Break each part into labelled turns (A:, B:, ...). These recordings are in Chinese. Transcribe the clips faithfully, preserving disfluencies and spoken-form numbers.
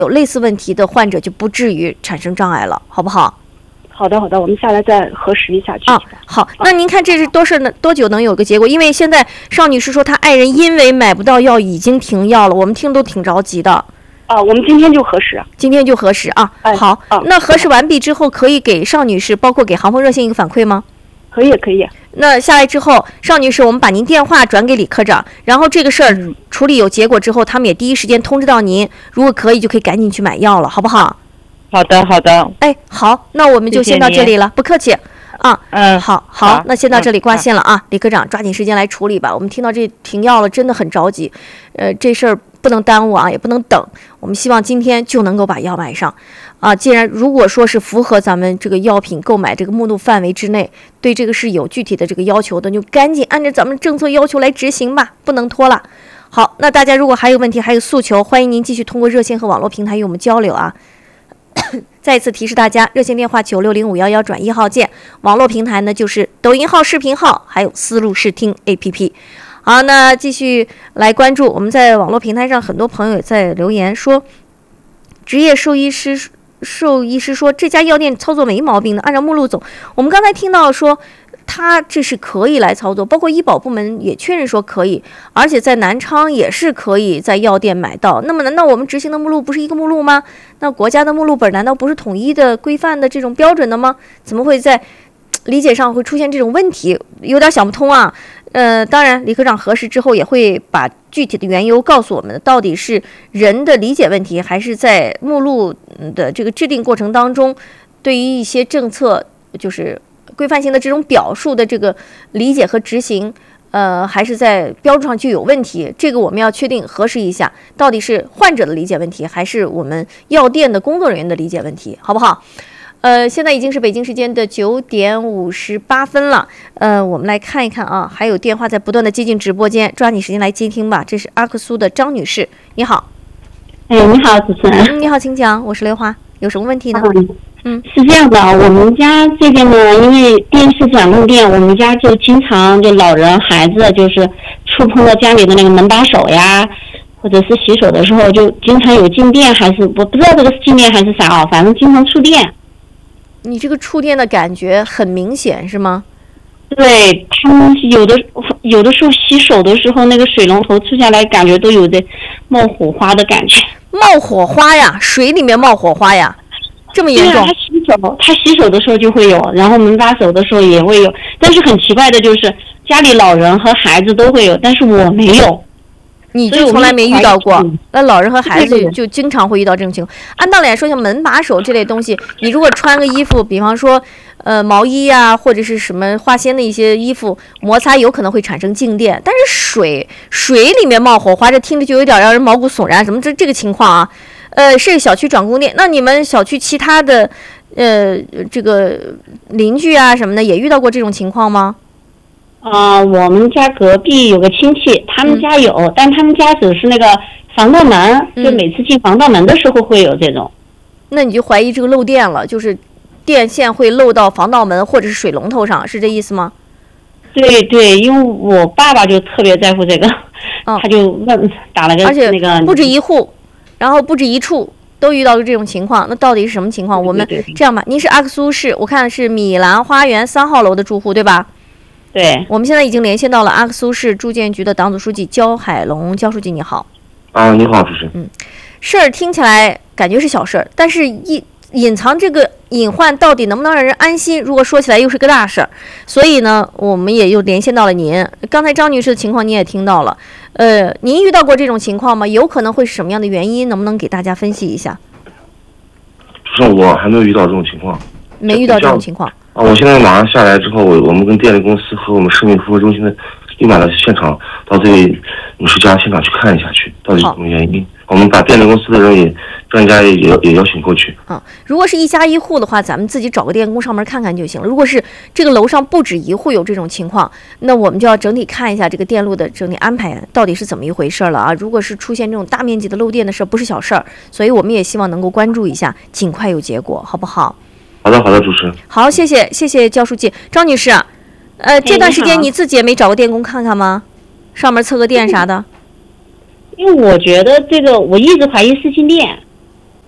A: 有类似问题的患者就不至于产生障碍了，好不好？
B: 好的好的，我们下来再核实一下去。
A: 啊，好，那您看这是多是呢多久能有个结果？因为现在邵女士说她爱人因为买不到药已经停药了，我们听都挺着急的。
B: 啊，我们今天就核实。
A: 今天就核实啊。
B: 哎、
A: 好、
B: 啊，
A: 那核实完毕之后，可以给邵女士，包括给航风热线一个反馈吗？
B: 可以可以。
A: 那下来之后，邵女士，我们把您电话转给李科长，然后这个事儿处理有结果之后，他们也第一时间通知到您，如果可以就可以赶紧去买药了，好不好？
C: 好的好的。
A: 哎，好，那我们就先到这里了，谢谢不客气。啊，
C: 嗯，
A: 好好，好，那先到这里挂线了啊，李科长，抓紧时间来处理吧。我们听到这停药了，真的很着急，呃，这事儿不能耽误啊，也不能等。我们希望今天就能够把药买上，啊，既然如果说是符合咱们这个药品购买这个目录范围之内，对这个是有具体的这个要求的，就赶紧按照咱们政策要求来执行吧，不能拖了。好，那大家如果还有问题，还有诉求，欢迎您继续通过热线和网络平台与我们交流啊。再一次提示大家，热线电话九六零五幺幺转一号键，网络平台呢就是抖音号、视频号，还有思路视听 A P P。好，那继续来关注，我们在网络平台上很多朋友也在留言说，职业兽医师兽医师说这家药店操作没毛病的，按照目录走。我们刚才听到说，他这是可以来操作，包括医保部门也确认说可以，而且在南昌也是可以在药店买到。那么难道我们执行的目录不是一个目录吗？那国家的目录本难道不是统一的规范的这种标准的吗？怎么会在理解上会出现这种问题？有点想不通啊。呃，当然李科长核实之后也会把具体的缘由告诉我们，到底是人的理解问题，还是在目录的这个制定过程当中，对于一些政策就是规范性的这种表述的这个理解和执行，呃，还是在标注上就有问题。这个我们要确定核实一下，到底是患者的理解问题，还是我们药店的工作人员的理解问题，好不好？呃，现在已经是北京时间的九点五十八分了。呃，我们来看一看啊，还有电话在不断的接近直播间，抓紧时间来接听吧。这是阿克苏的张女士，你好。
D: 哎，你好，主持人。
A: 嗯，你好，请讲，我是刘华，有什么问题呢？
D: 嗯，是这样的，我们家这边呢，因为电视转录店，我们家就经常就老人孩子就是触碰到家里的那个门把手呀，或者是洗手的时候，就经常有静电，还是我不知道这个是静电还是啥啊，反正经常触电。
A: 你这个触电的感觉很明显是吗？
D: 对，他们有的有的时候洗手的时候，那个水龙头出下来，感觉都有点冒火花的感觉。
A: 冒火花呀？水里面冒火花呀？这么严重？
D: 对啊，他洗手，他洗手的时候就会有，然后门把手的时候也会有。但是很奇怪的就是，家里老人和孩子都会有，但是我没有。
A: 你就从来没遇到过？那老人和孩子就经常会遇到这种情况。按道理来说，像门把手这类东西，你如果穿个衣服，比方说，呃，毛衣呀、啊，或者是什么化纤的一些衣服，摩擦有可能会产生静电。但是水水里面冒火花，这听着就有点让人毛骨悚然。什么这这个情况啊？呃，是小区转供电，那你们小区其他的，呃，这个邻居啊什么的也遇到过这种情况吗？
D: 啊、呃，我们家隔壁有个亲戚，他们家有，嗯、但他们家只是那个防盗门，嗯、就每次进防盗门的时候会有这种。
A: 那你就怀疑这个漏电了，就是电线会漏到防盗门或者是水龙头上，是这意思吗？
D: 对对，因为我爸爸就特别在乎这个，哦、他就问打了个
A: 而且
D: 那个
A: 不止一户，然后不止一处都遇到这种情况，那到底是什么情况？我们这样吧，您是阿克苏市，我看是米兰花园三号楼的住户对吧？
D: 对，
A: 我们现在已经连线到了阿克苏市住建局的党组书记焦海龙，焦书记你好。
E: 啊，你好，主持人。
A: 嗯，事儿听起来感觉是小事儿，但是一隐藏这个隐患到底能不能让人安心？如果说起来又是个大事儿，所以呢，我们也又连线到了您。刚才张女士的情况你也听到了，呃，您遇到过这种情况吗？有可能会是什么样的原因？能不能给大家分析一下？
E: 主持人，我还没有遇到这种情况。
A: 没遇到这种情况。
E: 啊，我现在马上下来之后，我我们跟电力公司和我们市民服务中心的立马到现场，到这位女士家现场去看一下去，到底什么原因？我们把电力公司的人也专家也也邀请过去。
A: 嗯，如果是一家一户的话，咱们自己找个电工上门看看就行了。如果是这个楼上不止一户有这种情况，那我们就要整体看一下这个电路的整体安排到底是怎么一回事了啊！如果是出现这种大面积的漏电的事，不是小事儿，所以我们也希望能够关注一下，尽快有结果，好不好？
E: 好的，好的，主持人。
A: 好，谢谢，谢谢焦书记。张女士，呃，这段时间你自己也没找个电工看看吗？上门测个电啥的？
D: 因为我觉得这个，我一直怀疑是静电。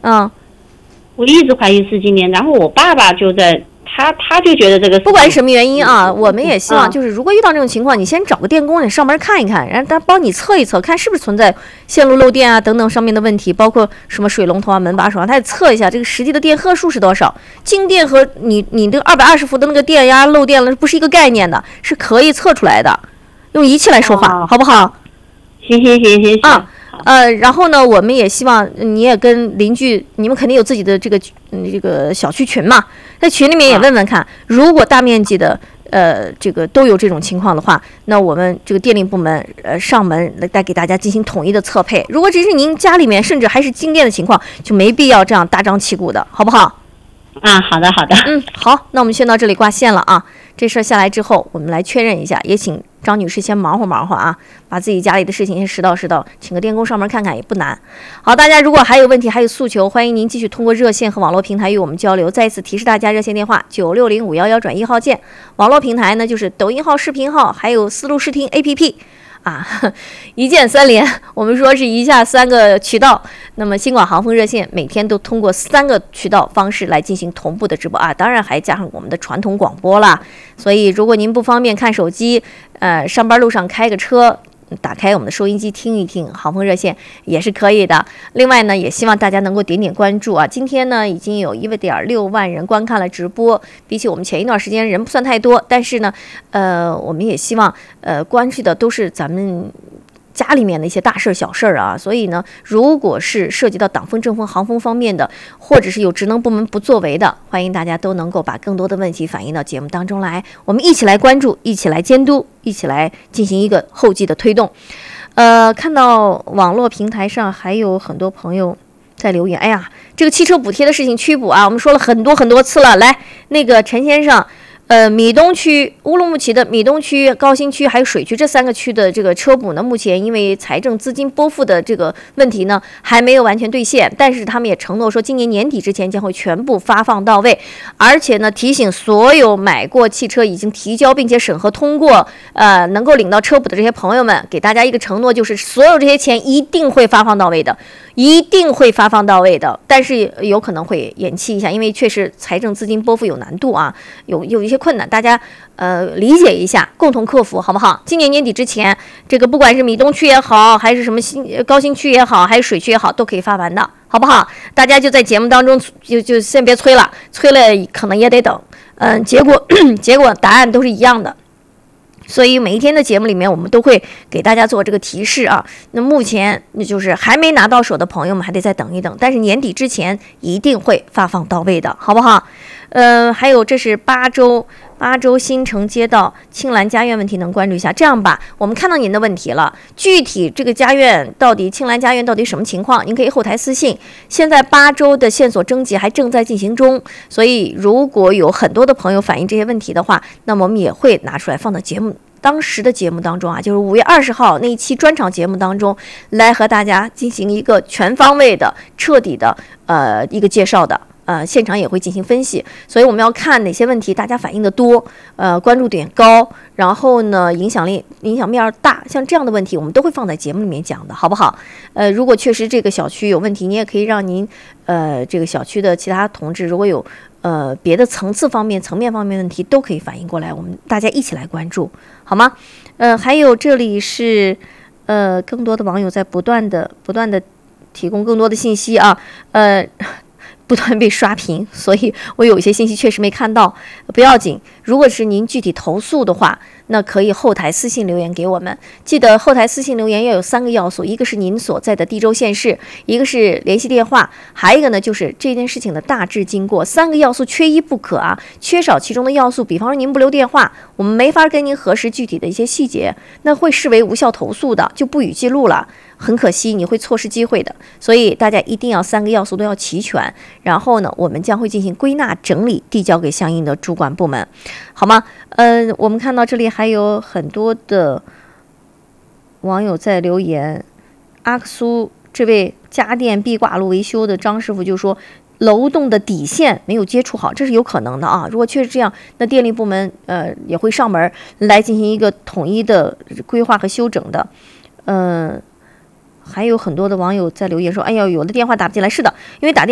A: 嗯，
D: 我一直怀疑是静电，然后我爸爸就在。他他就觉得这个
A: 不管是什么原因啊，我们也希望
D: 嗯
A: 就是如果遇到这种情况，你先找个电工，你上门看一看，让他帮你测一测，看是不是存在线路漏电啊等等上面的问题，包括什么水龙头啊、门把手啊，他也测一下这个实际的电荷数是多少。静电和你你这个二百二十伏的那个电压漏电了不是一个概念的，是可以测出来的，用仪器来说话，
D: 哦
A: 好不好？
D: 行行行行行。
A: 啊。呃，然后呢，我们也希望你也跟邻居，你们肯定有自己的这个嗯这个小区群嘛，在群里面也问问看，如果大面积的呃这个都有这种情况的话，那我们这个电力部门呃上门来带给大家进行统一的测配。如果只是您家里面甚至还是静电的情况，就没必要这样大张旗鼓的，好不好？
D: 啊，好的好的。
A: 嗯，好，那我们先到这里挂线了啊。这事儿下来之后，我们来确认一下，也请张女士先忙活忙活啊，把自己家里的事情先拾到拾到，请个电工上门看看也不难。好，大家如果还有问题还有诉求，欢迎您继续通过热线和网络平台与我们交流。再一次提示大家，热线电话九六零五幺幺转一号键，网络平台呢就是抖音号、视频号，还有思路视听 A P P。啊，一键三连，我们说是一下三个渠道。那么新广航风热线每天都通过三个渠道方式来进行同步的直播啊，当然还加上我们的传统广播啦。所以如果您不方便看手机，呃，上班路上开个车，打开我们的收音机听一听航风热线也是可以的。另外呢，也希望大家能够点点关注啊。今天呢，已经有一点六万人观看了直播，比起我们前一段时间人不算太多，但是呢，呃，我们也希望呃关注的都是咱们家里面的一些大事儿、小事儿啊，所以呢，如果是涉及到党风、政风、航风方面的，或者是有职能部门不作为的，欢迎大家都能够把更多的问题反映到节目当中来，我们一起来关注，一起来监督，一起来进行一个后继的推动。呃，看到网络平台上还有很多朋友在留言，哎呀，这个汽车补贴的事情趋补啊，我们说了很多很多次了。来，那个陈先生。呃，米东区、乌鲁木齐的米东区、高新区还有水区这三个区的这个车补呢，目前因为财政资金拨付的这个问题呢，还没有完全兑现。但是他们也承诺说，今年年底之前将会全部发放到位。而且呢，提醒所有买过汽车已经提交并且审核通过，呃，能够领到车补的这些朋友们，给大家一个承诺，就是所有这些钱一定会发放到位的，一定会发放到位的。但是有可能会延期一下，因为确实财政资金拨付有难度啊，有有一些困难，大家呃理解一下，共同克服，好不好？今年年底之前，这个不管是米东区也好，还是什么新高新区也好，还是水区也好，都可以发完的，好不好？大家就在节目当中就就先别催了，催了可能也得等，嗯、呃，结果结果答案都是一样的。所以每一天的节目里面，我们都会给大家做这个提示啊。那目前那就是还没拿到手的朋友们，还得再等一等。但是年底之前一定会发放到位的，好不好？呃，还有这是八州八州新城街道青兰家苑问题，能关注一下。这样吧，我们看到您的问题了，具体这个家苑到底青兰家苑到底什么情况，您可以后台私信。现在八州的线索征集还正在进行中，所以如果有很多的朋友反映这些问题的话，那么我们也会拿出来放到节目当时的节目当中啊，就是五月二十号那一期专场节目当中，来和大家进行一个全方位的、彻底的呃一个介绍的。呃，现场也会进行分析，所以我们要看哪些问题大家反映的多，呃，关注点高，然后呢，影响力、影响面大，像这样的问题，我们都会放在节目里面讲的，好不好？呃，如果确实这个小区有问题，你也可以让您，呃，这个小区的其他同志，如果有呃别的层次方面、层面方面问题，都可以反映过来，我们大家一起来关注，好吗？呃，还有这里是，呃，更多的网友在不断的、不断的提供更多的信息啊，呃。不断被刷屏，所以我有一些信息确实没看到，不要紧。如果是您具体投诉的话，那可以后台私信留言给我们。记得后台私信留言要有三个要素，一个是您所在的地州县市，一个是联系电话，还有一个呢就是这件事情的大致经过。三个要素缺一不可啊，缺少其中的要素，比方说您不留电话，我们没法跟您核实具体的一些细节，那会视为无效投诉的，就不予记录了。很可惜，你会错失机会的。所以大家一定要三个要素都要齐全，然后呢，我们将会进行归纳整理，递交给相应的主管部门，好吗？嗯、呃，我们看到这里还有很多的网友在留言。阿克苏这位家电壁挂路维修的张师傅就说，楼栋的底线没有接触好，这是有可能的啊。如果确实这样，那电力部门呃也会上门来进行一个统一的规划和修整的，嗯、呃。还有很多的网友在留言说，哎呀，有的电话打不进来。是的，因为打电